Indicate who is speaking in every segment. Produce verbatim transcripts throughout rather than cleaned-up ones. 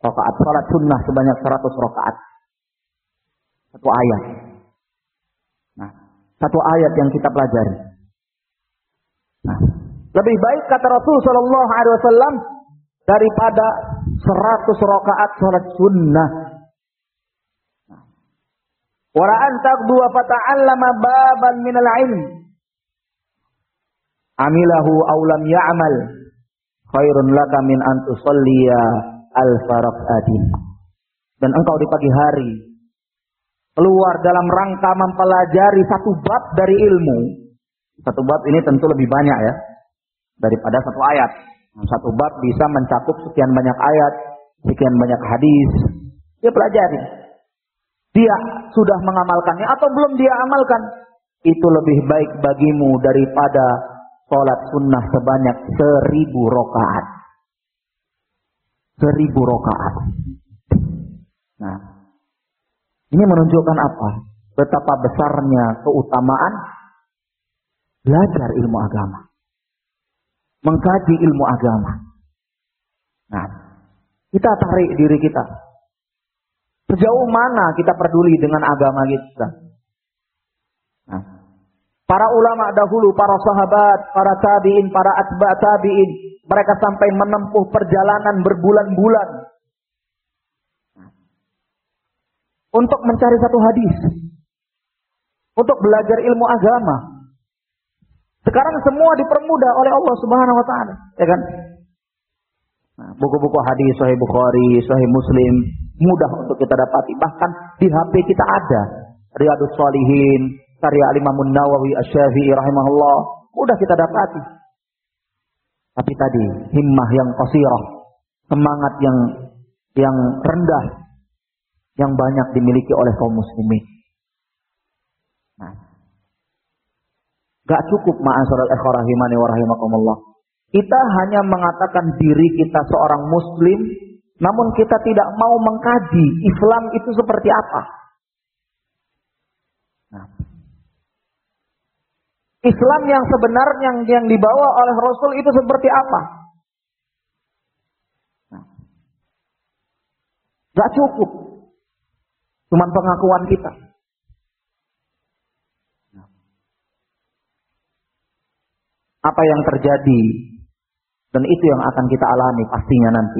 Speaker 1: rakaat salat sunnah sebanyak seratus rakaat. Satu ayat. Nah, satu ayat yang kita pelajari. Nah, lebih baik kata Rasul sallallahu alaihi wasallam daripada seratus rakaat salat sunnah. Wa la an taqdu wa fata'allama baban minal ilm. Amilahu aw lam ya'mal khairun laka min an tusalliya alfa rak'atin. Dan engkau di pagi hari keluar dalam rangka mempelajari satu bab dari ilmu. Satu bab ini tentu lebih banyak ya daripada satu ayat. Satu bab bisa mencakup sekian banyak ayat, sekian banyak hadis. Dia pelajari. Dia sudah mengamalkannya atau belum dia amalkan. Itu lebih baik bagimu daripada sholat sunnah sebanyak seribu rakaat. Seribu rakaat. Nah, ini menunjukkan apa? Betapa besarnya keutamaan belajar ilmu agama. Mengkaji ilmu agama. Nah, kita tarik diri kita. Sejauh mana kita peduli dengan agama kita? Nah, para ulama dahulu, para sahabat, para tabi'in, para atba' tabi'in, mereka sampai menempuh perjalanan berbulan-bulan untuk mencari satu hadis, untuk belajar ilmu agama. Sekarang semua dipermudah oleh Allah Subhanahu wa taala, ya kan? Nah, buku-buku hadis Sahih Bukhari, Sahih Muslim mudah untuk kita dapati. Bahkan di H P kita ada Riyadhus Shalihin, karya Imam Nawawi Asy-Syafi'i rahimahullah, mudah kita dapati. Tapi tadi himmah yang qasirah, semangat yang yang rendah yang banyak dimiliki oleh kaum muslimin. Nah, gak cukup ma'asyiral ikhwah rahimani wa rahimakumullah. Kita hanya mengatakan diri kita seorang muslim, namun kita tidak mau mengkaji Islam itu seperti apa. Nah, Islam yang sebenarnya yang, yang dibawa oleh Rasul itu seperti apa? Nah, gak cukup cuman pengakuan kita. Nah, apa yang terjadi dan itu yang akan kita alami pastinya nanti,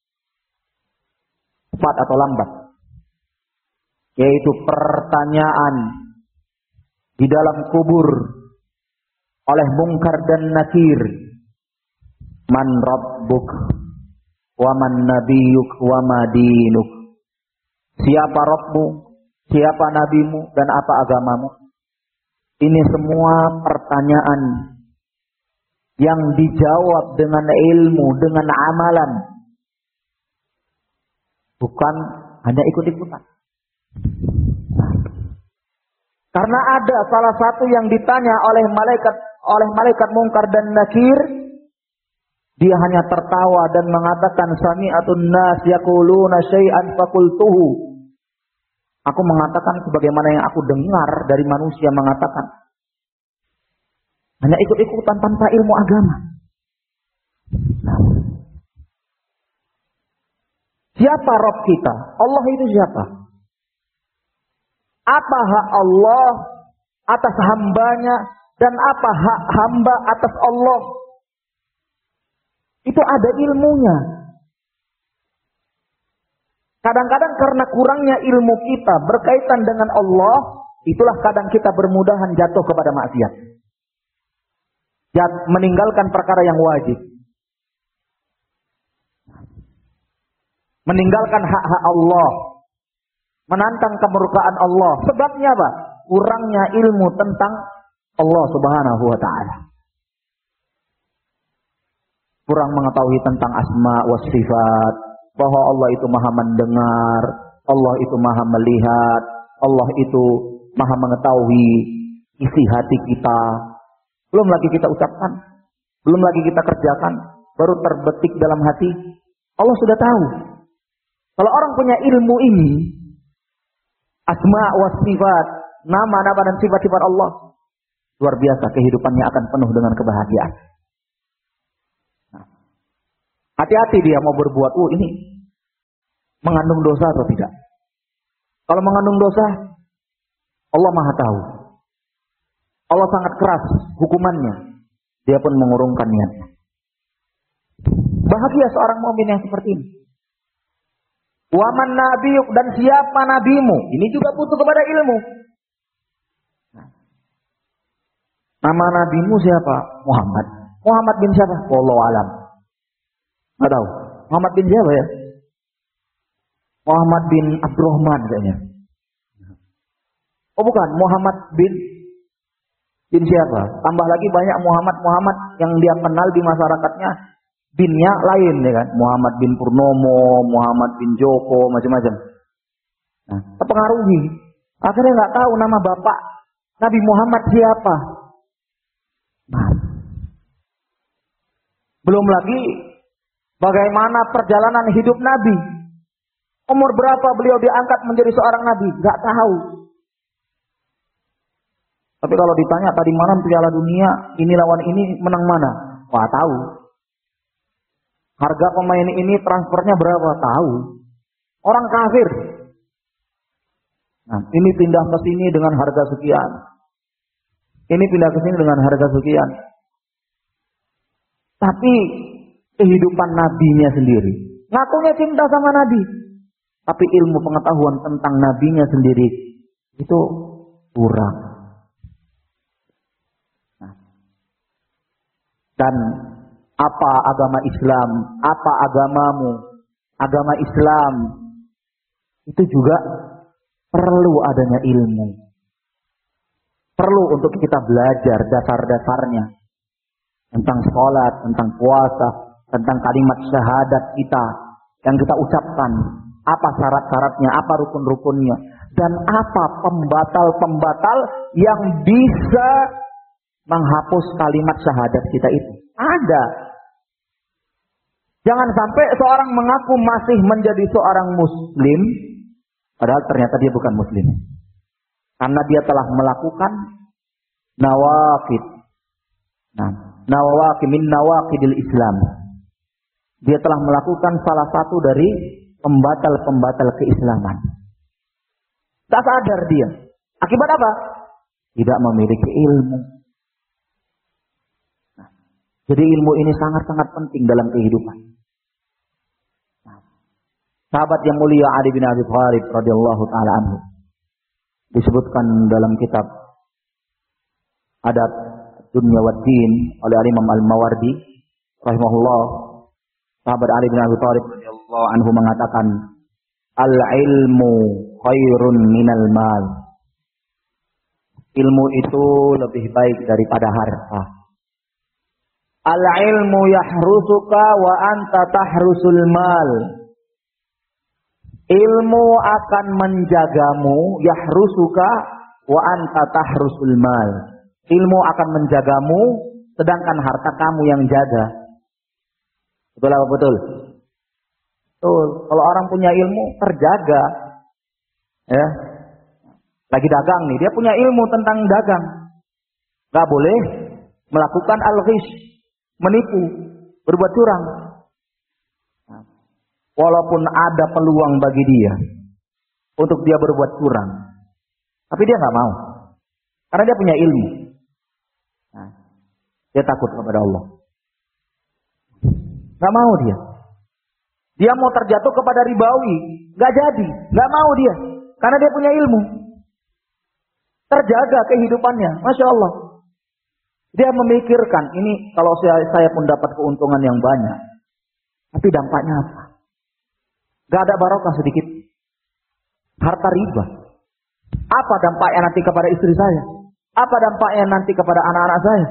Speaker 1: cepat atau lambat, yaitu pertanyaan di dalam kubur oleh Munkar dan Nakir. Man rabbuk wa man nabiyuk wa ma dinuk. Siapa Rabbmu, siapa nabimu, dan apa agamamu? Ini semua pertanyaan yang dijawab dengan ilmu, dengan amalan, bukan hanya ikut-ikutan. Karena ada salah satu yang ditanya oleh malaikat oleh malaikat Munkar dan Nakir, dia hanya tertawa dan mengatakan, sami'atun nas yaquluna syai'an faqultuhu. Aku mengatakan sebagaimana yang aku dengar dari manusia mengatakan. Hanya ikut-ikutan tanpa ilmu agama. Nah, siapa Rabb kita? Allah itu siapa? Apa hak Allah atas hambanya dan apa hak hamba atas Allah? Itu ada ilmunya. Kadang-kadang karena kurangnya ilmu kita berkaitan dengan Allah, itulah kadang kita bermudahan jatuh kepada maksiat. Jat, meninggalkan perkara yang wajib. Meninggalkan hak-hak Allah. Menantang kemurkaan Allah. Sebabnya apa? Kurangnya ilmu tentang Allah Subhanahu wa ta'ala. Kurang mengetahui tentang asma wa sifat, bahwa Allah itu maha mendengar, Allah itu maha melihat, Allah itu maha mengetahui isi hati kita. Belum lagi kita ucapkan, belum lagi kita kerjakan, baru terbetik dalam hati. Allah sudah tahu. Kalau orang punya ilmu ini, asma wa sifat, nama-nama dan sifat-sifat Allah, luar biasa kehidupannya akan penuh dengan kebahagiaan. Hati-hati dia mau berbuat, oh ini mengandung dosa atau tidak. Kalau mengandung dosa, Allah Maha tahu. Allah sangat keras hukumannya. Dia pun mengurungkan niatnya. Bahagia seorang mukmin yang seperti ini. Waman nabiyuk, dan siapa nabimu? Ini juga butuh kepada ilmu. Nama nabimu siapa? Muhammad. Muhammad bin siapa? Wallahu alam. Enggak tahu. Muhammad bin siapa ya? Muhammad bin Abdurrahman kayaknya. Oh bukan, Muhammad bin bin siapa? Tambah lagi banyak Muhammad-Muhammad yang dia kenal di masyarakatnya, binnya lain ya kan? Muhammad bin Purnomo, Muhammad bin Joko, macam-macam. Nah, terpengaruhi. Akhirnya nggak tahu nama bapak Nabi Muhammad siapa. Nah, belum lagi bagaimana perjalanan hidup Nabi. Umur berapa beliau diangkat menjadi seorang Nabi? Nggak tahu. Tapi kalau ditanya tadi malam Piala Dunia, ini lawan ini menang mana? Wah tahu. Harga pemain ini transfernya berapa? Tahu. Orang kafir. Nah, ini pindah ke sini dengan harga sekian. Ini pindah ke sini dengan harga sekian. Tapi kehidupan nabinya sendiri, ngakunya cinta sama Nabi, tapi ilmu pengetahuan tentang nabinya sendiri itu kurang. Nah. Dan apa agama Islam, apa agamamu, agama Islam itu juga perlu adanya ilmu. Perlu untuk kita belajar dasar-dasarnya tentang sholat, tentang puasa, tentang kalimat syahadat kita yang kita ucapkan, apa syarat-syaratnya, apa rukun-rukunnya, dan apa pembatal-pembatal yang bisa menghapus kalimat syahadat kita itu. Ada. Jangan sampai seorang mengaku masih menjadi seorang muslim, padahal ternyata dia bukan muslim. Karena dia telah melakukan nawaqid. Nah, nawaqid min nawaqidil Islam. Dia telah melakukan salah satu dari pembatal-pembatal keislaman. Tak sadar dia. Akibat apa? Tidak memiliki ilmu. Nah, jadi ilmu ini sangat-sangat penting dalam kehidupan. Nah, sahabat yang mulia Ali bin Abi Thalib radhiyallahu taala anhu disebutkan dalam kitab Adab Dunya wad Din oleh Imam Al-Mawardi rahimahullah. Sahabat Ali bin Abi Thalib radhiyallahu anhu mengatakan, al-ilmu khairun minal mal. Ilmu itu lebih baik daripada harta. Al-ilmu yahrusuka wa anta tahrusul mal. Ilmu akan menjagamu, yahrusuka wa anta tahrusul mal. Ilmu akan menjagamu, sedangkan harta kamu yang jaga. Betul apa betul? Betul. Kalau orang punya ilmu, terjaga. Ya. Lagi dagang nih, dia punya ilmu tentang dagang. Gak boleh melakukan al-ghish, menipu, berbuat curang. Walaupun ada peluang bagi dia untuk dia berbuat curang, tapi dia nggak mau, karena dia punya ilmu. Nah, dia takut kepada Allah. Nggak mau dia. Dia mau terjatuh kepada ribawi, nggak jadi, nggak mau dia, karena dia punya ilmu. Terjaga kehidupannya, masya Allah. Dia memikirkan ini kalau saya, saya pun dapat keuntungan yang banyak, tapi dampaknya apa? Gak ada barokah sedikit. Harta riba. Apa dampaknya nanti kepada istri saya? Apa dampaknya nanti kepada anak-anak saya?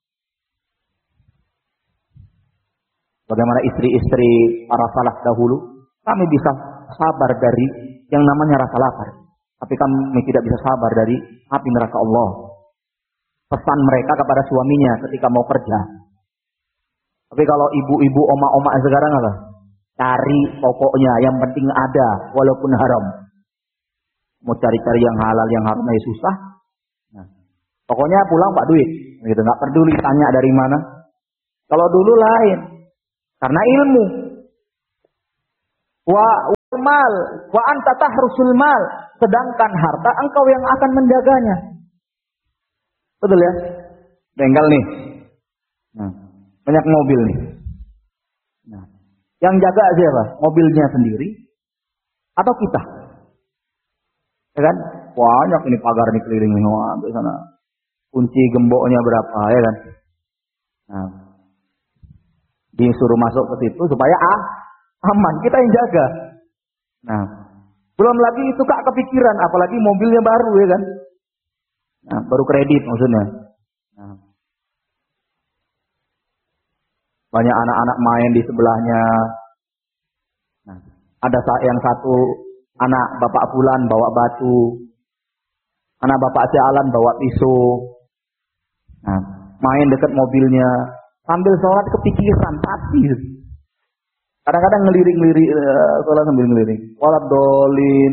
Speaker 1: Bagaimana istri-istri para salaf dahulu? Kami bisa sabar dari yang namanya rasa lapar. Tapi kami tidak bisa sabar dari api neraka Allah. Pesan mereka kepada suaminya ketika mau kerja. Tapi kalau ibu-ibu, oma-oma sekarang apa? Cari pokoknya, yang penting ada, walaupun haram. Mau cari-cari yang halal, yang haram ya susah. Nah, pokoknya pulang pak duit, gitu. Nggak peduli tanya dari mana. Kalau dulu lain, karena ilmu. Wa mal wa anta tahrusul mal, sedangkan harta engkau yang akan menjaganya. Betul ya? Bengkel nih. Nah, banyak mobil nih. Nah, yang jaga siapa? Mobilnya sendiri atau kita? Ya kan? Banyak ini pagar nih keliling nih, wah, di sana. Kunci gemboknya berapa, ya kan? Nah, disuruh masuk ke situ supaya ah, aman, kita yang jaga. Nah, belum lagi itu kak kepikiran, apalagi mobilnya baru, ya kan? Nah, baru kredit maksudnya. Nah, banyak anak-anak main di sebelahnya. Nah, ada yang satu anak bapak Fulan bawa batu, anak bapak si Alan bawa pisau. Nah, main dekat mobilnya sambil sholat kepikiran tapi kadang-kadang ngelirik-ngelirik uh, sholat sambil ngelirik. Sholat dolin,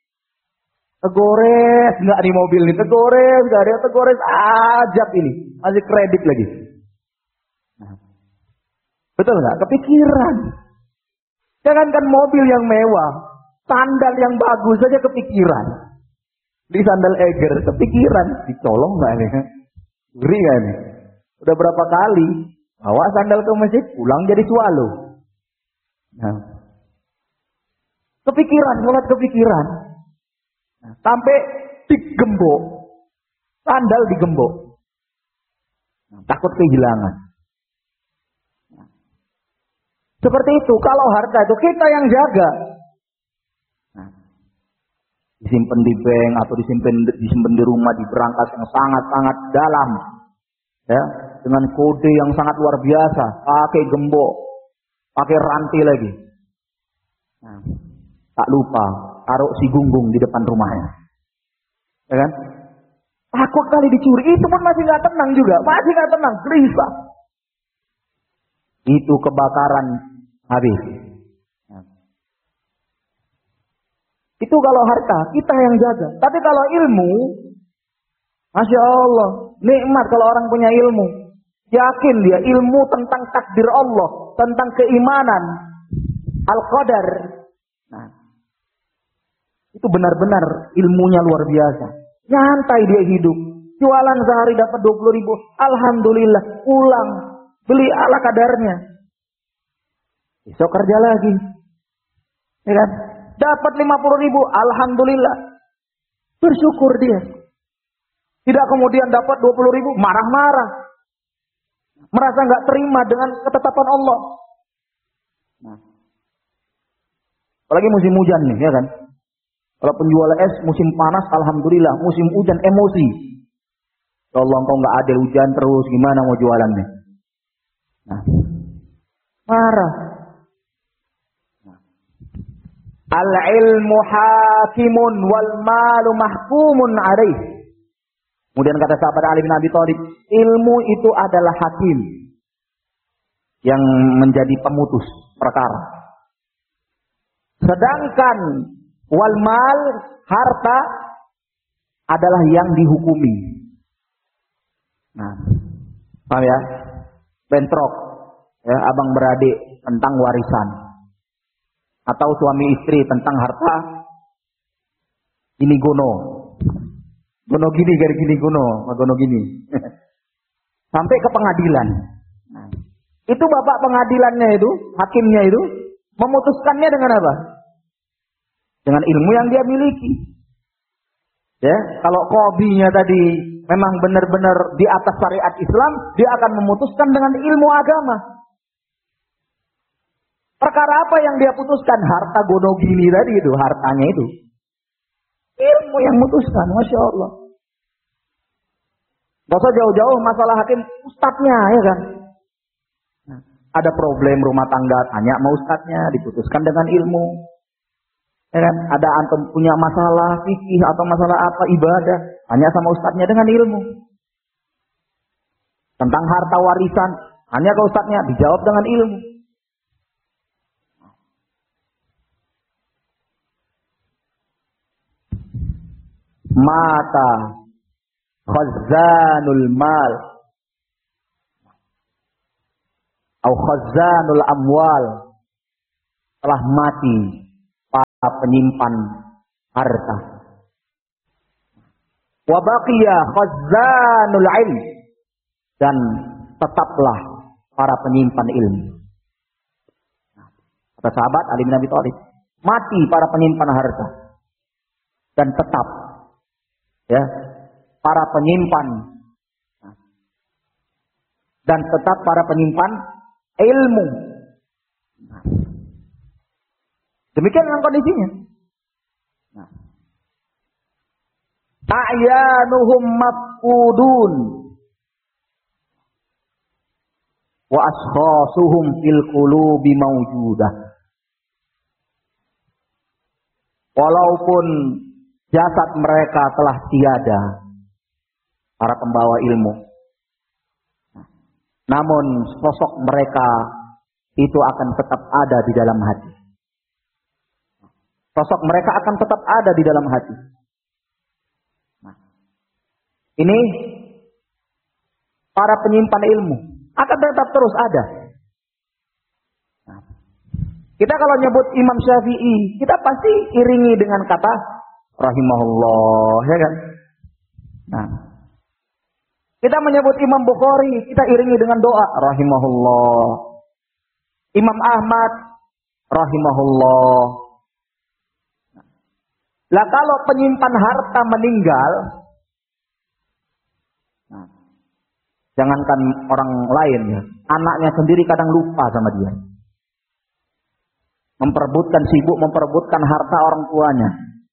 Speaker 1: tegores nggak di mobil nih, tegores nggak ada, tegores ajab ini masih kredit lagi. Nah, betul nggak? Kepikiran. Jangankan mobil yang mewah, sandal yang bagus saja kepikiran. Di sandal Eger kepikiran, dicolong nggak nih? Ngeri nggak nih? Udah berapa kali bawa sandal ke masjid, pulang jadi swallow. Nah, kepikiran, sholat kepikiran. Nah, sampai digembok, sandal digembok. Nah, takut kehilangan. Nah, seperti itu, kalau harta itu kita yang jaga. Nah, disimpan di bank atau disimpan disimpan di rumah di berangkas yang sangat-sangat dalam, ya, dengan kode yang sangat luar biasa, pakai gembok, pakai rantai lagi. Nah, tak lupa taruh si gunggung di depan rumahnya, ya kan? Takut kali dicuri, itu pun masih nggak tenang juga, masih nggak tenang, gelisah. Itu kebakaran habis. Nah, itu kalau harta kita yang jaga. Tapi kalau ilmu, masya Allah, nikmat kalau orang punya ilmu. Yakin dia ilmu tentang takdir Allah, tentang keimanan, al-qadar. Nah, itu benar-benar ilmunya luar biasa. Nyantai dia hidup. Jualan sehari dapat dua puluh ribu. Alhamdulillah. Pulang. Beli ala kadarnya. Besok kerja lagi. Ya kan? Dapat lima puluh ribu. Alhamdulillah. Bersyukur dia. Tidak kemudian dapat dua puluh ribu. Marah-marah. Merasa nggak terima dengan ketetapan Allah. Nah, apalagi musim hujan nih, ya kan? Kalau penjual es musim panas, alhamdulillah. Musim hujan emosi. Ya Allah, engkau nggak ada hujan terus, gimana mau jualannya? Nah, marah. Nah. Al-ilmu hakimun wal malu mahkumun alaih. Kemudian kata sahabat Ali bin Abi Thalib, ilmu itu adalah hakim yang menjadi pemutus perkara. Sedangkan wal mal, harta adalah yang dihukumi. Nah, paham ya? Bentrok, ya, abang beradik tentang warisan, atau suami istri tentang harta. Ini gono, gono gini, gari gini gono, gono gini, sampai ke pengadilan. Nah, itu bapak pengadilannya itu, hakimnya itu, memutuskannya dengan apa? Dengan ilmu yang dia miliki. Ya, kalau qadhinya tadi memang benar-benar di atas syariat Islam, dia akan memutuskan dengan ilmu agama. Perkara apa yang dia putuskan? Harta gono gini tadi itu, hartanya itu. Ilmu yang memutuskan, masya Allah. Gak usah jauh-jauh masalah hakim, ustadznya, ya kan? Nah, ada problem rumah tangga, tanya sama ustadznya, diputuskan dengan ilmu. Ya kan? Ada antum punya masalah fikih atau masalah apa ibadah, tanya sama ustadznya dengan ilmu. Tentang harta warisan, tanya ke ustadznya, dijawab dengan ilmu. Mata khazanul mal atau khazanul amwal, telah mati penyimpan harta. Wa baqiya khazanul ilm, dan tetaplah para penyimpan ilmu. Kata sahabat Ali bin Abi Thalib, mati para penyimpan harta dan tetap ya para penyimpan dan tetap para penyimpan ilmu. Demikian dengan kondisinya. Nah. A'yanuhum mafqudun wa ashkhasuhum fil qulubi mawjudah. Walaupun jasad mereka telah tiada, para pembawa ilmu, namun sosok mereka itu akan tetap ada di dalam hati. Sosok mereka akan tetap ada di dalam hati. Nah, ini para penyimpan ilmu akan tetap terus ada. Nah, kita kalau nyebut Imam Syafi'i, kita pasti iringi dengan kata rahimahullah, ya kan? Nah, kita menyebut Imam Bukhari, kita iringi dengan doa rahimahullah. Imam Ahmad rahimahullah. Lah kalau penyimpan harta meninggal, nah, jangankan orang lain ya, anaknya sendiri kadang lupa sama dia. Memperebutkan, sibuk memperebutkan harta orang tuanya.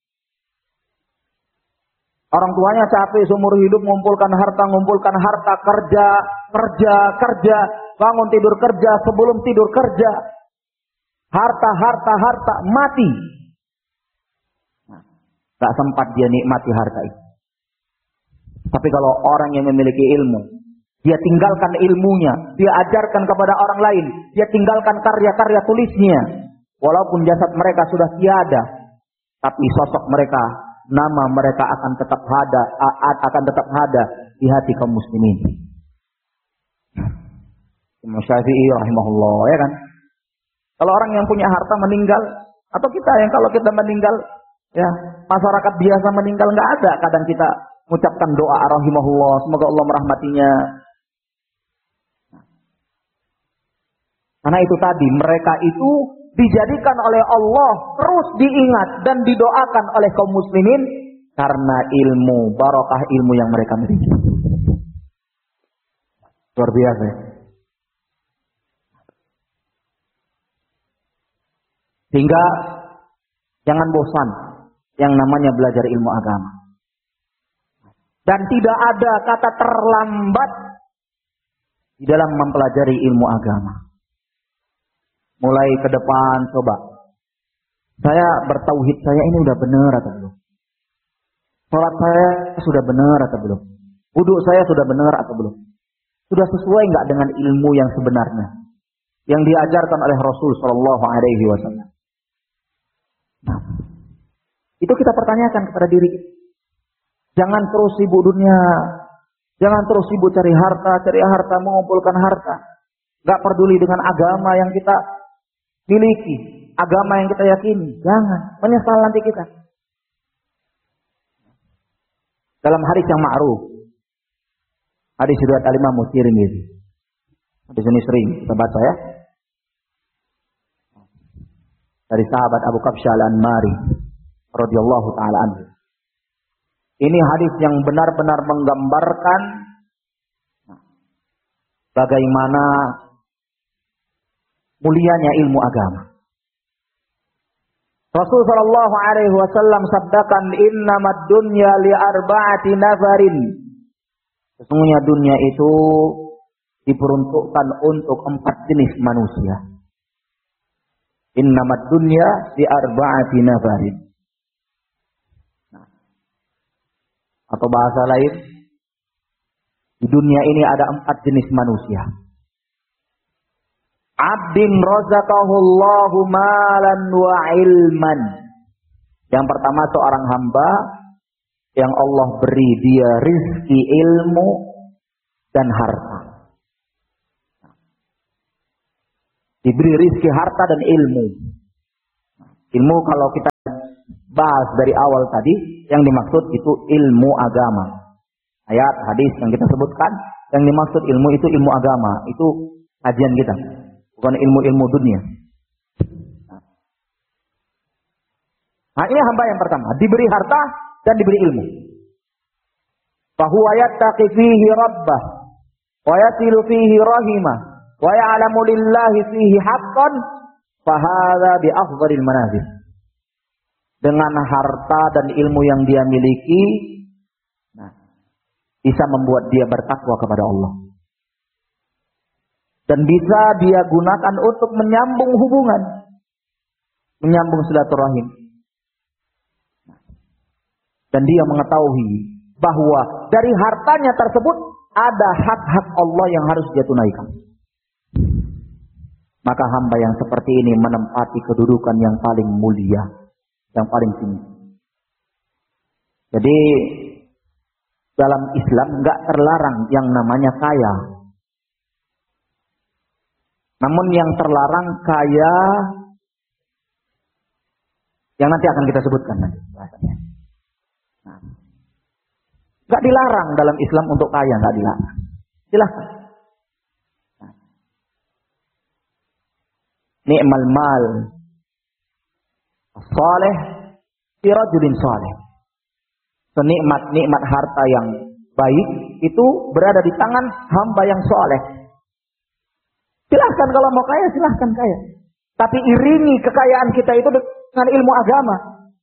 Speaker 1: Orang tuanya capek seumur hidup mengumpulkan harta, mengumpulkan harta, kerja, kerja, kerja, bangun tidur kerja, sebelum tidur kerja. Harta, harta, harta, mati. Tak sempat dia nikmati harta itu. Tapi kalau orang yang memiliki ilmu, dia tinggalkan ilmunya, dia ajarkan kepada orang lain, dia tinggalkan karya-karya tulisnya. Walaupun jasad mereka sudah tiada, tapi sosok mereka, nama mereka akan tetap ada, akan tetap ada di hati kaum muslimin. Imam Syafi'i rahimahullah, ya kan? Kalau orang yang punya harta meninggal, atau kita yang kalau kita meninggal, ya, masyarakat biasa meninggal nggak ada. Kadang kita mengucapkan doa rahimahullah, semoga Allah merahmatinya. Karena itu tadi, mereka itu dijadikan oleh Allah terus diingat dan didoakan oleh kaum muslimin karena ilmu, barokah ilmu yang mereka miliki. Luar biasa. Sehingga jangan bosan yang namanya belajar ilmu agama. Dan tidak ada kata terlambat di dalam mempelajari ilmu agama. Mulai ke depan coba. Saya bertauhid, saya ini udah benar atau belum? Salat saya sudah benar atau belum? Wudu saya sudah benar atau belum? Sudah sesuai enggak dengan ilmu yang sebenarnya yang diajarkan oleh Rasul sallallahu alaihi wasallam? Nah, itu kita pertanyakan kepada diri kita. Jangan terus sibuk dunia. Jangan terus sibuk cari harta, cari harta, mengumpulkan harta. Gak peduli dengan agama yang kita miliki, agama yang kita yakini. Jangan, menyesal nanti kita. Dalam hadis yang ma'ruf, hadis riwayat Al-Imam Tirmidzi. Hadis ini sering kita baca ya. Dari sahabat Abu Kabsyah Al-Anmari radhiyallahu taala anhu. Ini hadis yang benar-benar menggambarkan bagaimana mulianya ilmu agama. Rasul sallallahu alaihi wasallam sabdakan, "Innamad dunya li arba'ati nafarin." Sesungguhnya dunia itu diperuntukkan untuk empat jenis manusia. Innamad dunya li arba'ati nafarin. Nah, atau bahasa lain, di dunia ini ada empat jenis manusia. Abdin razaqahullahu malan wa ilman. Yang pertama seorang hamba yang Allah beri dia rizki ilmu dan harta. Diberi rizki harta dan ilmu. Ilmu kalau kita bahas dari awal tadi, yang dimaksud itu ilmu agama. Ayat, hadis yang kita sebutkan, yang dimaksud ilmu itu ilmu agama. Itu kajian kita, bukan ilmu-ilmu dunia. Nah, ini hamba yang pertama, diberi harta dan diberi ilmu. Fahuwa yattaqi fihi rabbah, wa yasilu fihi rahimah, wa ya'lamu lillahi fihi haqqan, fahadha bi afdhalil manazil. Dengan harta dan ilmu yang dia miliki, nah, bisa membuat dia bertakwa kepada Allah. Dan bisa dia gunakan untuk menyambung hubungan, menyambung silaturahim. Dan dia mengetahui bahwa dari hartanya tersebut ada hak-hak Allah yang harus dia tunaikan. Maka hamba yang seperti ini menempati kedudukan yang paling mulia, yang paling tinggi. Jadi dalam Islam enggak terlarang yang namanya kaya. Namun yang terlarang kaya yang nanti akan kita sebutkan nanti bahasanya. Nah, enggak dilarang dalam Islam untuk kaya, enggak dilarang. Silakan. Nah. Ni'mal mal saleh fi rajulin saleh. Senikmat-nikmat harta yang baik itu berada di tangan hamba yang saleh. Silahkan kalau mau kaya, silahkan kaya. Tapi iringi kekayaan kita itu dengan ilmu agama.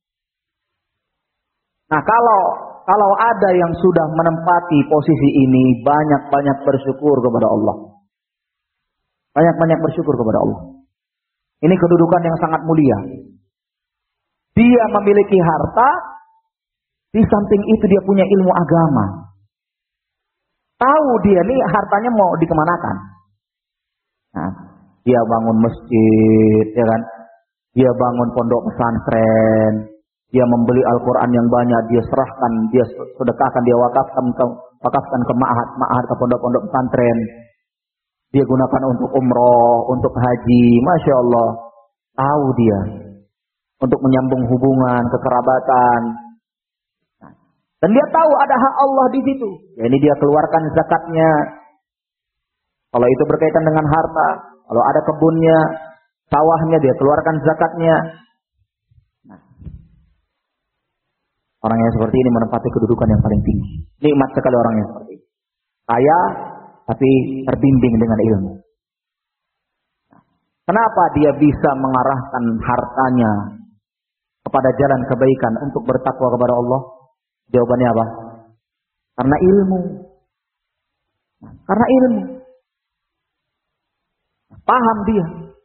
Speaker 1: Nah, kalau kalau ada yang sudah menempati posisi ini, banyak-banyak bersyukur kepada Allah. Banyak-banyak bersyukur kepada Allah. Ini kedudukan yang sangat mulia. Dia memiliki harta, di samping itu dia punya ilmu agama. Tahu dia nih hartanya mau dikemanakan. Nah, dia bangun masjid, ya kan? Dia bangun pondok pesantren, dia membeli Al-Quran yang banyak, dia serahkan, dia sedekahkan, dia wakafkan ke, wakafkan ke ma'had, ma'had ke pondok-pondok pesantren. Dia gunakan untuk umroh, untuk haji, Masya Allah. Tahu dia. Untuk menyambung hubungan, kekerabatan. Nah, dan dia tahu ada hak Allah di situ. Ya, ini dia keluarkan zakatnya. Kalau itu berkaitan dengan harta, kalau ada kebunnya, sawahnya, dia keluarkan zakatnya. Nah, orang yang seperti ini menempati kedudukan yang paling tinggi. Nikmat sekali orang yang seperti ini. Kaya, tapi terbimbing dengan ilmu. Nah, kenapa dia bisa mengarahkan hartanya kepada jalan kebaikan untuk bertakwa kepada Allah? Jawabannya apa? Karena ilmu. Nah, karena ilmu. Paham dia.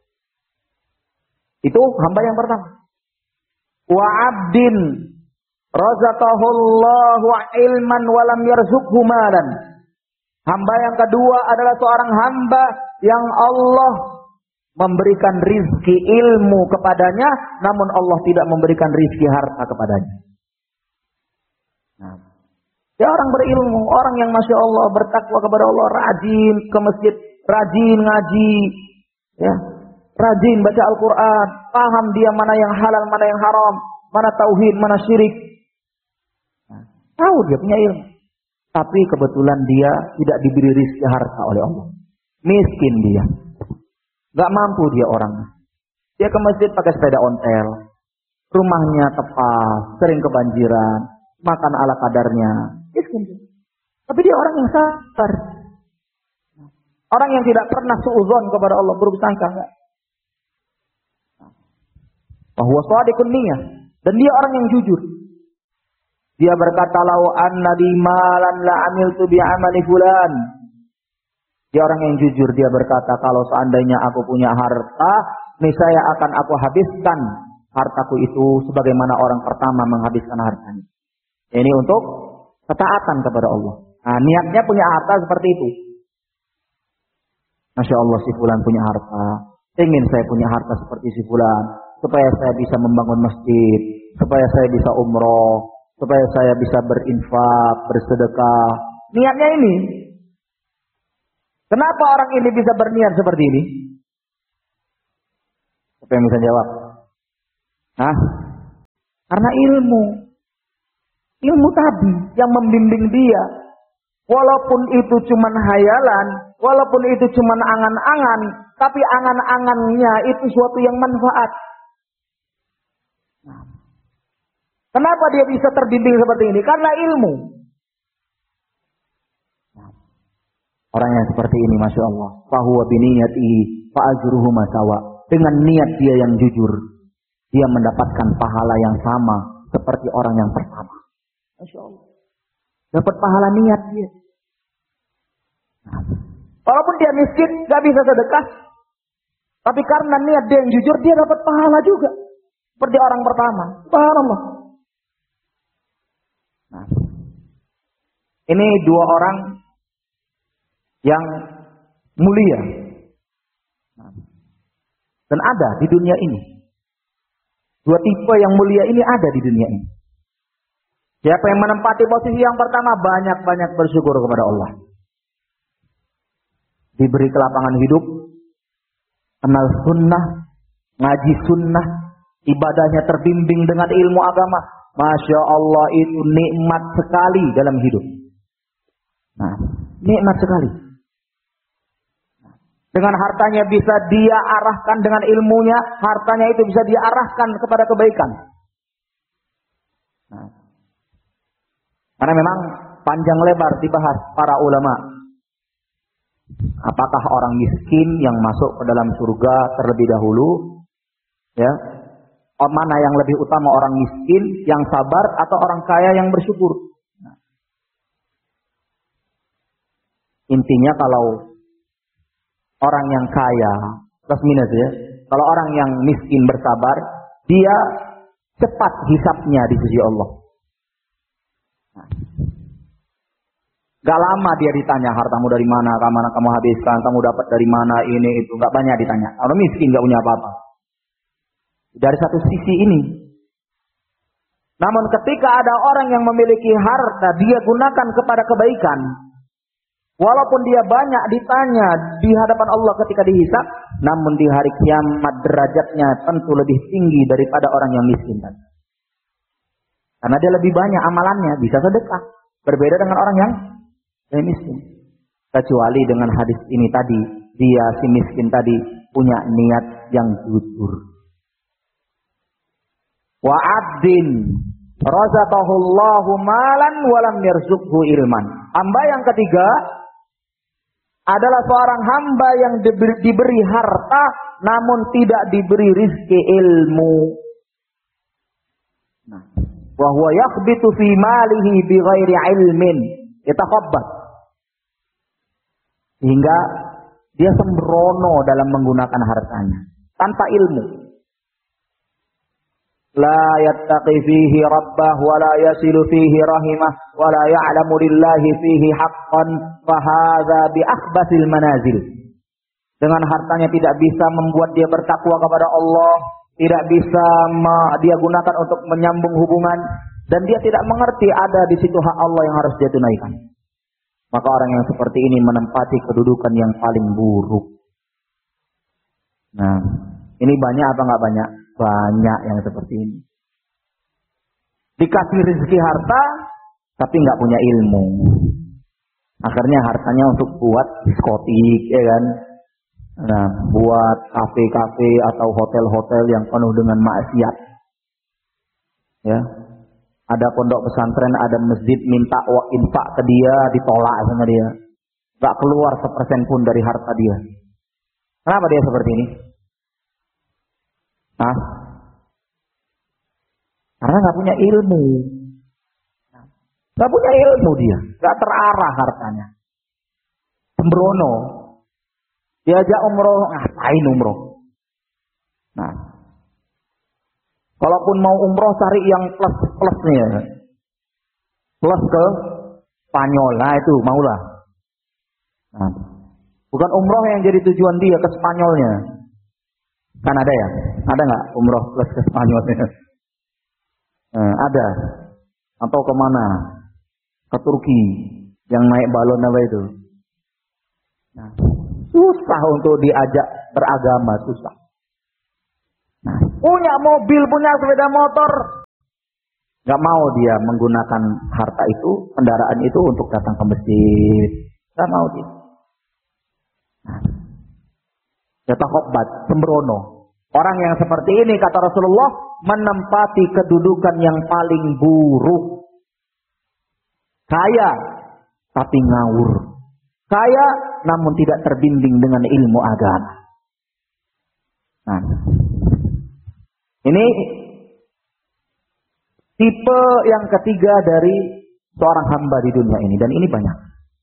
Speaker 1: Itu hamba yang pertama. Wa abdin razaqahullahu ilman walam yarzuqhu malan. Hamba yang kedua adalah seorang hamba yang Allah memberikan rizki ilmu kepadanya, namun Allah tidak memberikan rizki harta kepadanya. Nah, dia orang berilmu, orang yang Masya Allah bertakwa kepada Allah, rajin ke masjid, rajin ngaji, ya, rajin baca Al-Quran, paham dia mana yang halal, mana yang haram, mana tauhid, mana syirik. Nah, tahu dia punya ilmu. Tapi kebetulan dia tidak diberi rizki harta oleh Allah. Miskin dia. Gak mampu dia orang. Dia ke masjid pakai sepeda ontel. Rumahnya tepas, sering kebanjiran. Makan ala kadarnya. Miskin dia. Tapi dia orang yang sabar. Orang yang tidak pernah suudzon kepada Allah. Buruk sangka enggak. Bahwa shadiqun niyah. Dan dia orang yang jujur. Dia berkata, lau anna li malan la amiltu bi amali fulan. Dia orang yang jujur, dia berkata, kalau seandainya aku punya harta, niscaya akan aku habiskan hartaku itu sebagaimana orang pertama menghabiskan hartanya. Ini untuk ketaatan kepada Allah. Nah, niatnya punya harta seperti itu. Masya Allah, si fulan punya harta. Ingin saya punya harta seperti si fulan, supaya saya bisa membangun masjid, supaya saya bisa umroh, supaya saya bisa berinfak, bersedekah. Niatnya ini. Kenapa orang ini bisa berniat seperti ini? Siapa yang bisa jawab? Hah? Karena ilmu. Ilmu tadi yang membimbing dia. Walaupun itu cuma hayalan, walaupun itu cuma angan-angan, tapi angan-angannya itu suatu yang manfaat. Nah, kenapa dia bisa terbimbing seperti ini? Karena ilmu. Nah, orang yang seperti ini, masya Allah, fahuwa biniyatihi fa'ajruhu masawa. Dengan niat dia yang jujur, dia mendapatkan pahala yang sama seperti orang yang pertama. Masya Allah. Dapat pahala niat dia. Nah, walaupun dia miskin, gak bisa sedekah, tapi karena niat dia yang jujur, dia dapat pahala juga. Seperti orang pertama. Subhanallah. Nah, ini dua orang yang mulia. Nah, dan ada di dunia ini. Dua tipe yang mulia ini ada di dunia ini. Siapa yang menempati posisi yang pertama, banyak-banyak bersyukur kepada Allah. Diberi kelapangan hidup, kenal sunnah, ngaji sunnah, ibadahnya terbimbing dengan ilmu agama. Masya Allah, itu nikmat sekali dalam hidup. Nah, nikmat sekali. Dengan hartanya bisa dia arahkan, dengan ilmunya, hartanya itu bisa dia arahkan kepada kebaikan. Nah, karena memang panjang lebar dibahas para ulama. Apakah orang miskin yang masuk ke dalam surga terlebih dahulu? Ya, mana yang lebih utama, orang miskin yang sabar atau orang kaya yang bersyukur? Nah, intinya kalau orang yang kaya plus minus ya, kalau orang yang miskin bersabar, dia cepat hisapnya di sisi Allah. Nah, gak lama dia ditanya hartamu dari mana, kemana kamu habiskan, kamu dapat dari mana, ini itu, gak banyak ditanya. Orang miskin gak punya apa-apa. Dari satu sisi ini. Namun ketika ada orang yang memiliki harta, dia gunakan kepada kebaikan. Walaupun dia banyak ditanya di hadapan Allah ketika dihisab, namun di hari kiamat derajatnya tentu lebih tinggi daripada orang yang miskin. Karena dia lebih banyak amalannya, bisa sedekah. Berbeda dengan orang yang yang miskin. Kecuali dengan hadis ini tadi, dia si miskin tadi punya niat yang jujur. Wa abdin razaqahullahu malan walam yarzuqhu ilman. Hamba yang ketiga adalah seorang hamba yang diberi, diberi harta namun tidak diberi rizki ilmu. Nah, wa huwa yakhbitu fi malihi bighairi ilmin. Yatakhabbat. Sehingga dia sembrono dalam menggunakan hartanya tanpa ilmu. La yattaqi fihi rabbah wa la yasilu fihi rahimah wa la ya'lamu lillahi fihi haqqan fa hadza bi akhbasil manazil. Dengan hartanya tidak bisa membuat dia bertakwa kepada Allah, tidak bisa dia gunakan untuk menyambung hubungan, dan dia tidak mengerti ada di situ hak Allah yang harus dia tunaikan. Maka orang yang seperti ini menempati kedudukan yang paling buruk. Nah, ini banyak apa enggak banyak? Banyak yang seperti ini. Dikasih rezeki harta, tapi enggak punya ilmu. Akhirnya hartanya untuk buat diskotik, ya kan? Nah, buat kafe-kafe atau hotel-hotel yang penuh dengan maksiat. Ya. Ada pondok pesantren, ada masjid, minta infak ke dia, ditolak sama dia. Gak keluar sepersen pun dari harta dia. Kenapa dia seperti ini? Nah, karena gak punya ilmu. Gak punya ilmu dia. Gak terarah hartanya. Sembrono. Diajak umroh, ngapain umroh? Nah, kalaupun mau umroh cari yang plus-plusnya. Plus ke Spanyol. Nah itu maulah. Nah, bukan umroh yang jadi tujuan dia ke Spanyolnya. Kan ada ya? Ada nggak umroh plus ke Spanyolnya? Nah, ada. Atau kemana? Ke Turki. Yang naik balon apa itu? Nah, susah untuk diajak beragama. Susah. Nah, punya mobil, punya sepeda motor, Nggak mau dia menggunakan harta itu, kendaraan itu untuk datang ke masjid. Nggak mau dia. Yatakhabbat, sembrono. Orang yang seperti ini kata Rasulullah menempati kedudukan yang paling buruk. Kaya tapi ngawur. Kaya namun tidak terbimbing dengan ilmu agama. Nah, ini tipe yang ketiga dari seorang hamba di dunia ini, dan ini banyak.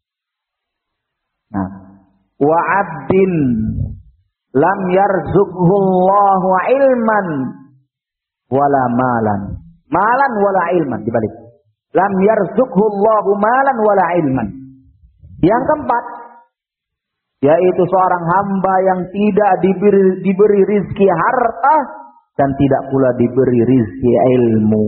Speaker 1: Nah, wa 'abdin lam yarzuqhullahu ilman wala malan. Malan wala ilman, dibalik. Lam yarzuqhullahu malan wala ilman. Yang keempat, yaitu seorang hamba yang tidak diberi, diberi rizki harta dan tidak pula diberi rizki ilmu.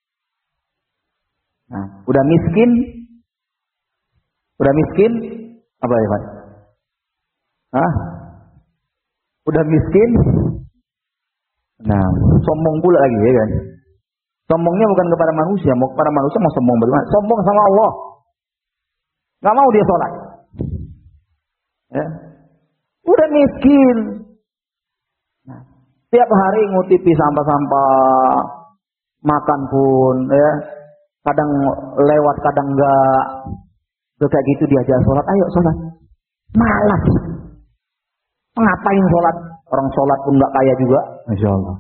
Speaker 1: Nah, udah miskin, udah miskin, apa ya Pak? Hah? Udah miskin, nah sombong pula lagi ya kan? Sombongnya bukan kepada manusia, mau kepada manusia mau sombong bagaimana? Sombong sama Allah, nggak mau dia sholat. Ya. Udah miskin, nah, tiap hari ngutipi sampah-sampah, makan pun, ya. Kadang lewat, kadang enggak. Kayak gitu diajak sholat, ayo sholat. Malas. Ngapain sholat? Orang sholat pun enggak kaya juga. Masya Allah.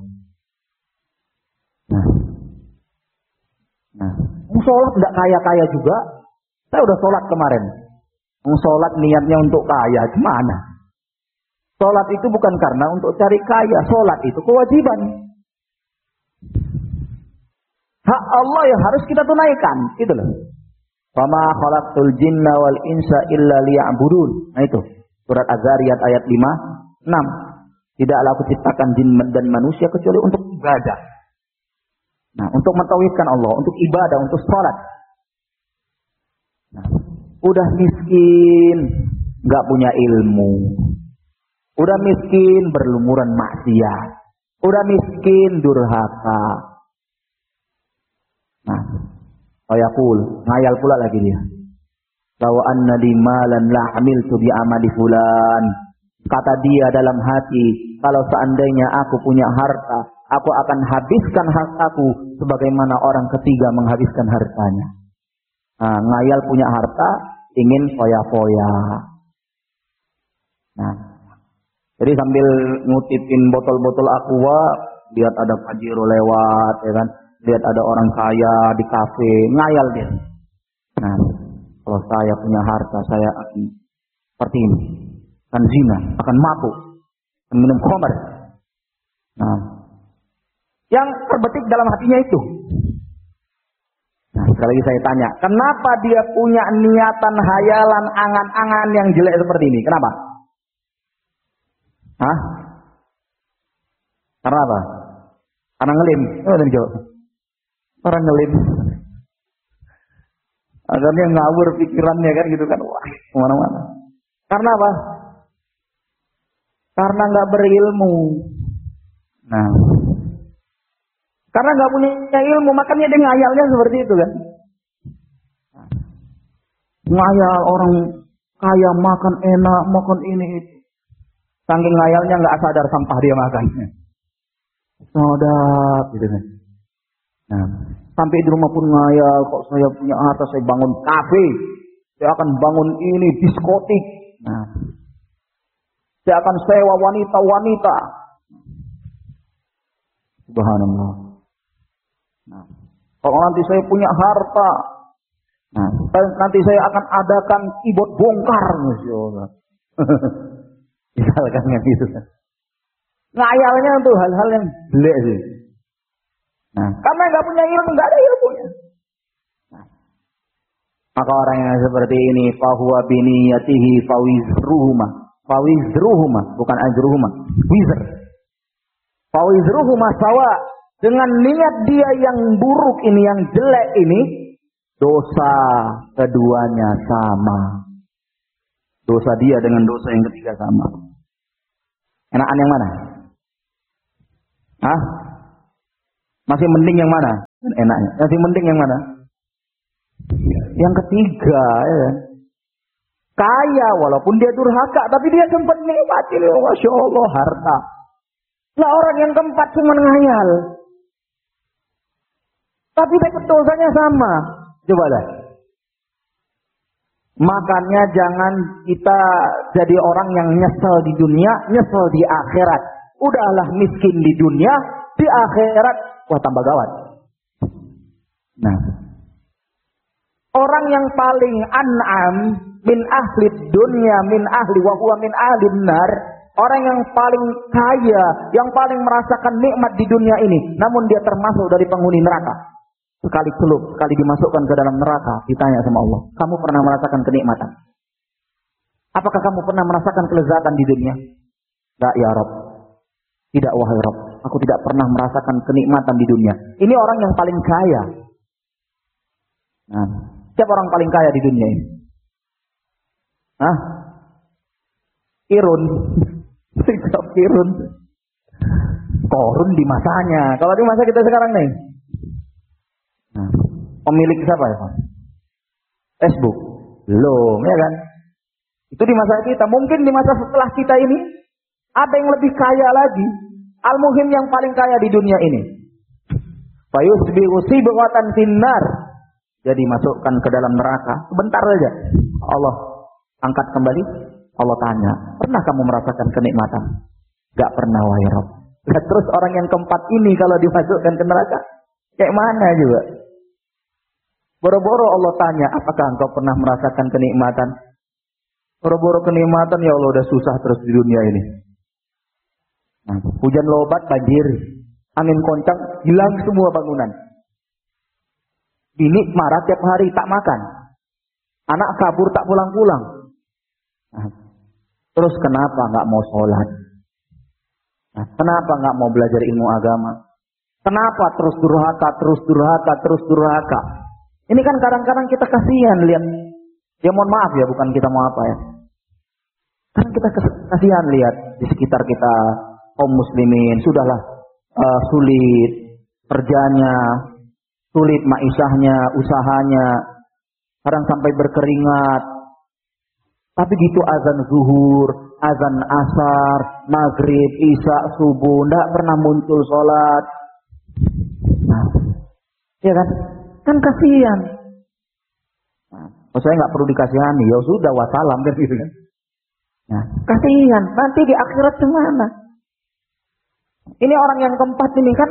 Speaker 1: Nah, nah, sholat enggak kaya-kaya juga. Saya udah sholat kemarin. Sholat niatnya untuk kaya, gimana? Sholat itu bukan karena untuk cari kaya. Sholat itu kewajiban. Hak Allah yang harus kita tunaikan, gitu loh. Fama khalaqtul jinna wal insa illa liya'budun. Nah itu, surat Az-Zariyat ayat lima enam. Tidaklah aku ciptakan jin dan manusia kecuali untuk ibadah. Nah, untuk mentauhidkan Allah, untuk ibadah, untuk sholat. Nah, udah miskin, nggak punya ilmu. Udah miskin, berlumuran maksiat. Udah miskin, durhaka. Nah, ayakul, ngayal pula lagi dia. Law anna li malan la amiltu bi amali fulan. Kata dia dalam hati, kalau seandainya aku punya harta, aku akan habiskan hartaku sebagaimana orang ketiga menghabiskan hartanya. Nah, ngayal punya harta, ingin foya-foya. Nah, jadi sambil ngutipin botol-botol aqua, lihat ada Pajero lewat, ya kan? Lihat ada orang kaya di kafe, ngayal dia. Nah, kalau saya punya harta, saya akan seperti ini. Akan zina, akan mabuk, akan minum khamar. Nah, yang terbetik dalam hatinya itu. Nah, sekali lagi saya tanya, kenapa dia punya niatan, hayalan, angan-angan yang jelek seperti ini? Kenapa? Hah? Karena apa? Karena ngelim. Oh, dan jawab. Orang ngelim. Akhirnya ngawur pikirannya kan gitu kan. Wah, kemana-mana. Karena apa? Karena nggak berilmu. Nah, karena nggak punya ilmu, makanya dia ngayalnya seperti itu kan. Ngayal orang kaya makan enak, makan ini itu. Saking ngayalnya nggak sadar sampah dia makannya. Sadar gitu kan. Nah, sampai di rumah pun ngayal, kok saya punya harta, saya bangun kafe, saya akan bangun ini diskotik. Nah, saya akan sewa wanita-wanita. Subhanallah. Nah, kalau nanti saya punya harta, nah, nanti saya akan adakan keyboard bongkar, masya Allah. Misalkan yang gitu kan. Ngayalnya untuk hal-hal yang jelek sih. Nah, karena nggak punya ilmu, nggak ada ilmunya. Nah, maka orang yang seperti ini, fahuwa biniyatihi fawizruhuma, fawizruhuma, bukan ajruhuma, wizr. Fawizruhuma sawa, dengan niat dia yang buruk ini, yang jelek ini, dosa keduanya sama. Dosa dia dengan dosa yang ketiga sama. Enakan yang mana? Hah? Masih mending yang mana? Enaknya. Yang penting yang mana? Yang ketiga, ya. Kaya walaupun dia durhaka, tapi dia sempat nikmati, masya Allah, harta. Lah orang yang keempat cuma ngayal, tapi dapat dosanya sama. Coba dah. Makanya jangan kita jadi orang yang nyesel di dunia, nyesel di akhirat. Udahlah miskin di dunia, di akhirat wah tambah gawat. Nah, orang yang paling an'am min ahli dunia, min ahli wa huwa min ahli nar, orang yang paling kaya, yang paling merasakan nikmat di dunia ini, namun dia termasuk dari penghuni neraka. Sekali celup, sekali dimasukkan ke dalam neraka, ditanya sama Allah, kamu pernah merasakan kenikmatan? Apakah kamu pernah merasakan kelezatan di dunia? Tidak ya Rabb. Tidak wahai Rabb. Aku tidak pernah merasakan kenikmatan di dunia. Ini orang yang paling kaya. Nah, siapa orang paling kaya di dunia ini? Hah? Irun. Sikap Irun. Korun di masanya. Kalau di masa kita sekarang nih. Nah, pemilik siapa ya Pak? Facebook. Belum, ya kan? Itu di masa kita. Mungkin di masa setelah kita ini ada yang lebih kaya lagi. Al-Muhim yang paling kaya di dunia ini. Fayusbihu sibghatan finnar. Jadi masukkan ke dalam neraka. Sebentar saja. Allah angkat kembali. Allah tanya, pernah kamu merasakan kenikmatan? Gak pernah wahai Rabb. Terus orang yang keempat ini kalau dimasukkan ke neraka, kayak mana juga? Boro-boro Allah tanya, apakah engkau pernah merasakan kenikmatan? Boro-boro kenikmatan, ya Allah udah susah terus di dunia ini. Nah, hujan lebat, banjir, angin kencang, hilang semua bangunan. Bini marah tiap hari, tak makan. Anak kabur, tak pulang-pulang. Nah, terus kenapa nggak mau sholat? Nah, kenapa nggak mau belajar ilmu agama? Kenapa terus durhaka, terus durhaka, terus durhaka? Ini kan kadang-kadang kita kasihan lihat. Ya mohon maaf ya, bukan kita mau apa ya. Kadang kita kasihan lihat di sekitar kita kaum muslimin sudahlah uh, sulit kerjanya, sulit maisahnya, usahanya, kadang sampai berkeringat. Tapi gitu azan zuhur, azan asar, maghrib, isya, subuh, tidak pernah muncul sholat. Nah, ya kan? Kan kasihan. Nah, oh, saya nggak perlu dikasihani, ya sudah wassalam kan gitu kan. Nah, kasihan. Nanti di akhirat gimana? Ini orang yang keempat ini kan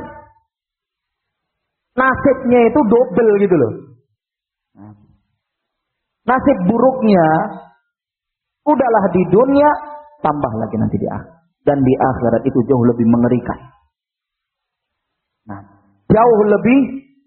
Speaker 1: nasibnya itu double gitu loh. Nah, nasib buruknya udahlah di dunia, tambah lagi nanti di akhirat. Dan di akhirat itu jauh lebih mengerikan. Nah, jauh lebih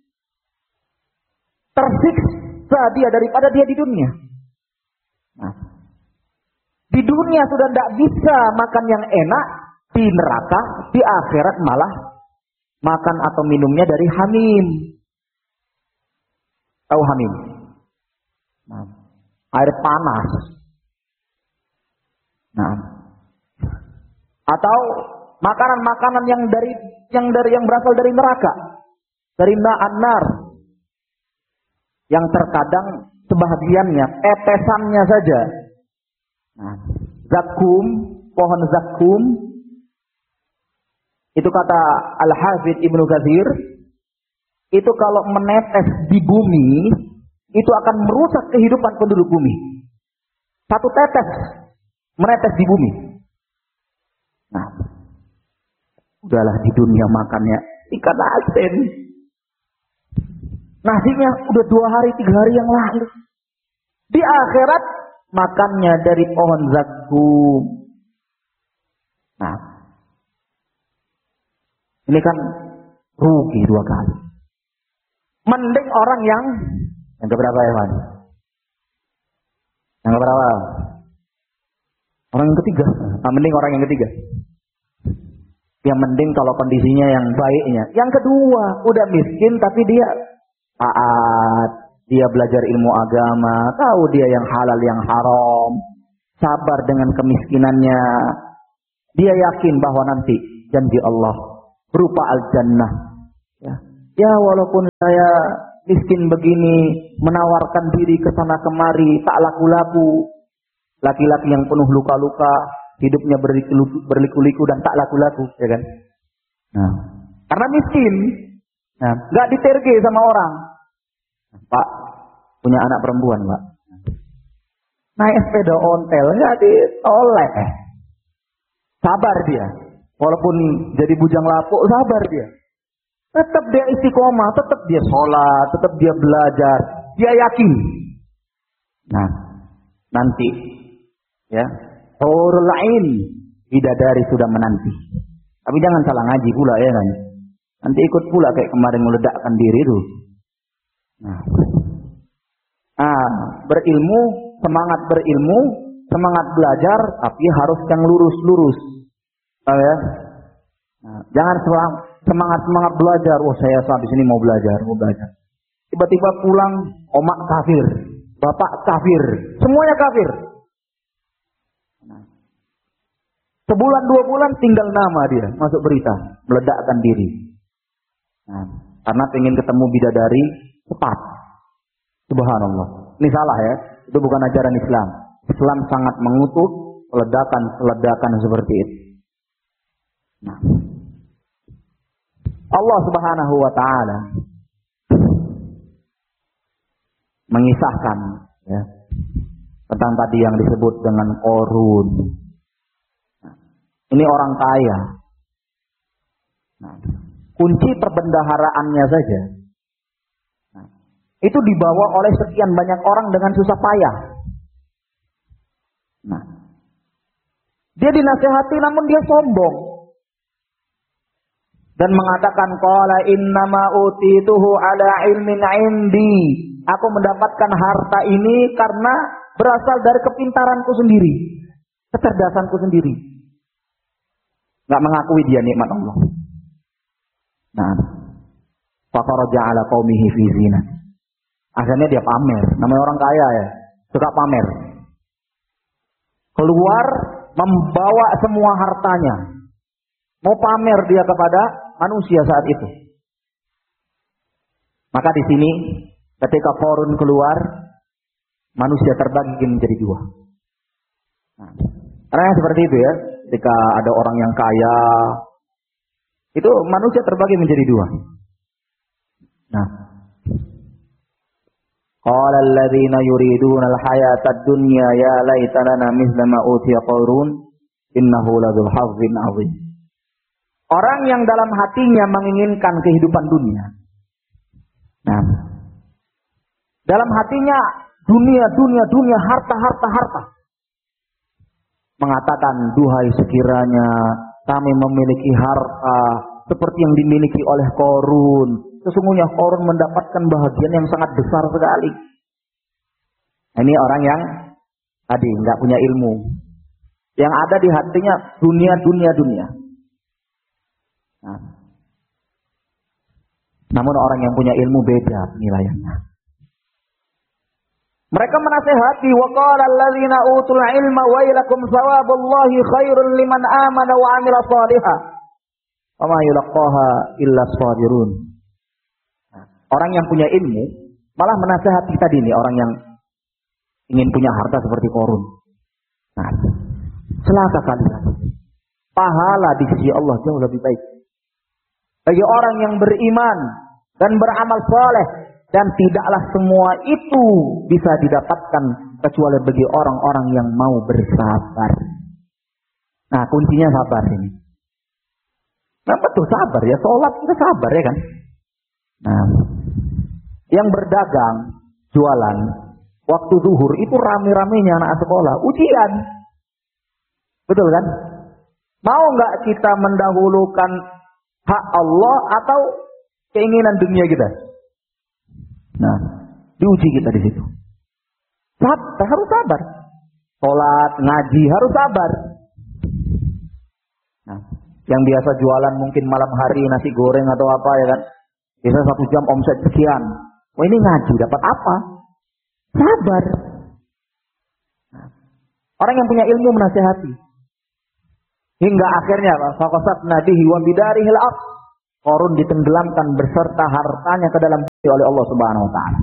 Speaker 1: tersiksa dia daripada dia di dunia. Nah, di dunia sudah tidak bisa makan yang enak, di neraka, di akhirat malah makan atau minumnya dari hamim. Tahu hamim? Nah, air panas. Nah, atau makanan-makanan yang dari yang dari yang berasal dari neraka, dari na'an-nar, yang terkadang sebahagiannya tetesannya saja. Nah, zakum, pohon zakum, itu kata Al-Hafidz Ibnu Katsir, itu kalau menetes di bumi, itu akan merusak kehidupan penduduk bumi. Satu tetes menetes di bumi. Nah, udahlah di dunia makannya ikan asin. Nasinya udah dua hari, tiga hari yang lalu. Di akhirat makannya dari pohon zakum. Nah, ini kan rugi dua kali. Mending orang yang yang keberapa ya Mas? Yang keberapa? Orang yang ketiga. Nah, mending orang yang ketiga. Yang mending kalau kondisinya yang baiknya. Yang kedua, udah miskin tapi dia taat, dia belajar ilmu agama, tahu dia yang halal yang haram, sabar dengan kemiskinannya. Dia yakin bahwa nanti janji Allah berupa al-jannah. Ya. Ya walaupun saya miskin begini, menawarkan diri ke sana kemari, tak laku-laku. Laki-laki yang penuh luka-luka, hidupnya berliku-liku dan tak laku-laku, ya kan? Nah, karena miskin, nah, nggak diterge sama orang. Pak, punya anak perempuan, Pak. Naik sepeda ontel, nggak ditoleh. Sabar dia. Walaupun jadi bujang lapuk, sabar dia. Tetap dia istiqomah, tetap dia sholat, tetap dia belajar. Dia yakin. Nah, nanti, ya, hurul ain, bidadari sudah menanti. Tapi jangan salah ngaji pula, ya kan? Nanti ikut pula kayak kemarin meledakkan diri tuh. Nah, ah, berilmu, semangat berilmu, semangat belajar, tapi harus yang lurus-lurus. Oh ya, nah, jangan semangat semangat belajar. Oh saya habis ini mau belajar, mau belajar. Tiba-tiba pulang, omak kafir, bapak kafir, semuanya kafir. Nah, sebulan dua bulan tinggal nama dia masuk berita, meledakkan diri. Nah, karena pengen ketemu bidadari cepat. Subhanallah. Ini salah ya. Itu bukan ajaran Islam. Islam sangat mengutuk ledakan-ledakan seperti itu. Nah, Allah Subhanahu wa taala mengisahkan ya, tentang tadi yang disebut dengan Qarun. Nah, ini orang kaya. Nah, kunci perbendaharaannya saja nah, itu dibawa oleh sekian banyak orang dengan susah payah. Nah, dia dinasihati namun dia sombong. Dan mengatakan qala innama utituhu ala ilmin indi. Aku mendapatkan harta ini karena berasal dari kepintaranku sendiri, kecerdasanku sendiri. Enggak mengakui dia nikmat Allah. Nah, faqaraja ala qaumihi fi zinah. Akhirnya dia pamer. Namanya orang kaya ya, suka pamer. Keluar membawa semua hartanya. Mau pamer dia kepada manusia saat itu. Maka di sini ketika Qarun keluar, manusia terbagi menjadi dua. Nah, karena seperti itu ya, ketika ada orang yang kaya, itu manusia terbagi menjadi dua. Nah, qala alladziina yuriduuna al-hayaata ad-dunya ya laitana mithla ma utiya Qarun innahu ladzul hazzin 'adzim. Orang yang dalam hatinya menginginkan kehidupan dunia. Nah, dalam hatinya dunia, dunia, dunia, harta, harta, harta. Mengatakan, duhai sekiranya kami memiliki harta seperti yang dimiliki oleh Qarun. Sesungguhnya Qarun mendapatkan bahagian yang sangat besar sekali. Ini orang yang tadi nggak punya ilmu. Yang ada di hatinya dunia, dunia, dunia. Nah, namun orang yang punya ilmu beda penilaiannya. Mereka menasihati wa qala alladziina utul ilma wailakum thawabullahi khairun liman amana wa 'amila shalihan wa ma yulaqaha illa shadhirun. Nah, orang yang punya ilmu malah menasihati tadi nih orang yang ingin punya harta seperti Qarun. Nah, celaka kalian. Pahala di sisi Allah jauh lebih baik bagi orang yang beriman dan beramal saleh, dan tidaklah semua itu bisa didapatkan kecuali bagi orang-orang yang mau bersabar. Nah, kuncinya sabar ini. Nah, betul sabar ya, sholat itu sabar ya kan. Nah, yang berdagang, jualan, waktu zuhur itu rame-ramenya anak sekolah, ujian. Betul kan? Mau nggak kita mendahulukan hak Allah atau keinginan dunia kita? Nah, diuji kita di situ. Sabar, harus sabar. Sholat, ngaji, harus sabar. Nah, yang biasa jualan mungkin malam hari nasi goreng atau apa ya kan? Biasa satu jam omset sekian. Wah, ini ngaji dapat apa? Sabar. Nah, orang yang punya ilmu menasihati. Hingga akhirnya faqasatna bihi wa bidarihil ardh. Qarun ditenggelamkan beserta hartanya ke dalam bumi oleh Allah Subhanahu wa taala.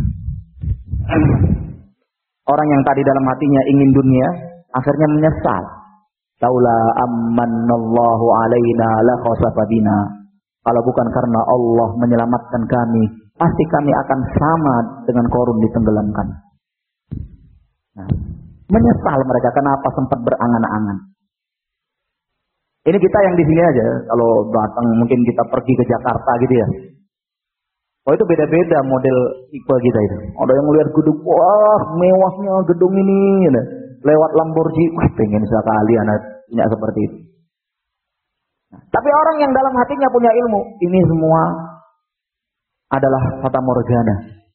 Speaker 1: Orang yang tadi dalam hatinya ingin dunia, akhirnya menyesal. Laula ammanallahu alaina la khasafa bina. Kalau bukan karena Allah menyelamatkan kami, pasti kami akan sama dengan Qarun ditenggelamkan. Nah, menyesal mereka kenapa sempat berangan-angan. Ini kita yang di sini aja, kalau datang mungkin kita pergi ke Jakarta gitu ya. Oh itu beda-beda model tipe kita itu. Ada yang melihat gedung, wah mewahnya gedung ini. Lewat Lamborghini, wah pengen sekali anak punya seperti itu. Nah, tapi orang yang dalam hatinya punya ilmu, ini semua adalah fata morgana.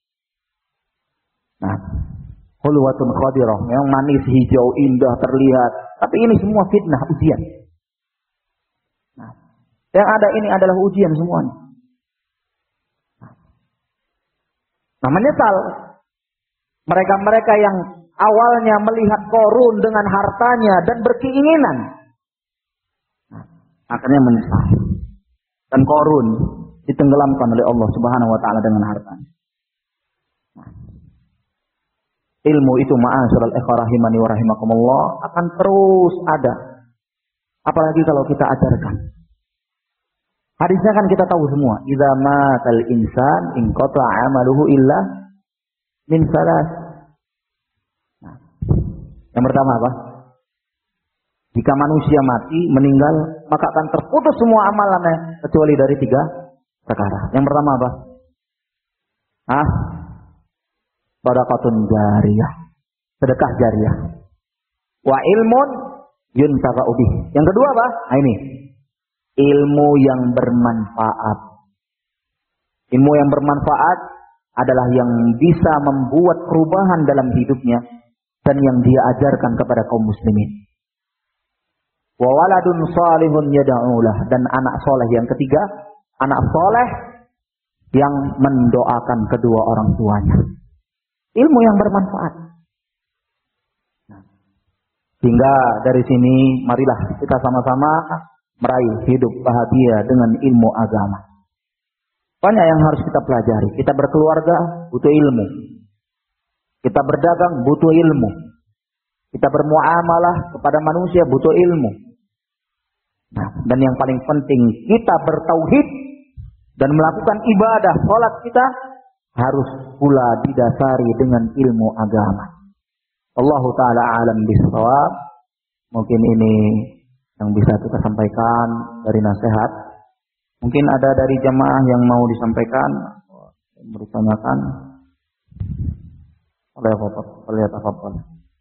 Speaker 1: Nah, hulwatun khadirah, yang manis, hijau, indah, terlihat. Tapi ini semua fitnah, ujian. Nah, yang ada ini adalah ujian semuanya. Nah, menyesal mereka-mereka yang awalnya melihat Qarun dengan hartanya dan berkeinginan, nah, akhirnya menyesal. Dan Qarun ditenggelamkan oleh Allah Subhanahu wa taala dengan hartanya. Nah, ilmu itu ma'asyiral ikhwah rahimani wa rahimakumullah akan terus ada. Apalagi kalau kita ajarkan. Hadisnya kan kita tahu semua. Idza matal insan inqata 'amaluhu illa min salas. Nah, yang pertama apa? Jika manusia mati, meninggal, maka akan terputus semua amalannya kecuali dari tiga perkara. Yang pertama apa? Ah, sedekahun jariyah. Sedekah jariyah. Wa ilmun yuntafa'u bih. Yang kedua apa? Nah ini. Ilmu yang bermanfaat. Ilmu yang bermanfaat adalah yang bisa membuat perubahan dalam hidupnya dan yang dia ajarkan kepada kaum muslimin. Wa waladun salihun yad'ulah, dan anak soleh yang ketiga, anak soleh yang mendoakan kedua orang tuanya. Ilmu yang bermanfaat. Sehingga dari sini marilah kita sama-sama meraih hidup bahagia dengan ilmu agama. Banyak yang harus kita pelajari. Kita berkeluarga butuh ilmu. Kita berdagang butuh ilmu. Kita bermuamalah kepada manusia butuh ilmu. Nah, dan yang paling penting kita bertauhid dan melakukan ibadah salat kita harus pula didasari dengan ilmu agama. Allah Ta'ala alam bisawab. Mungkin ini yang bisa kita sampaikan dari nasihat. Mungkin ada dari jamaah yang mau disampaikan, bertanyakan. Oleh apa? Oleh apa?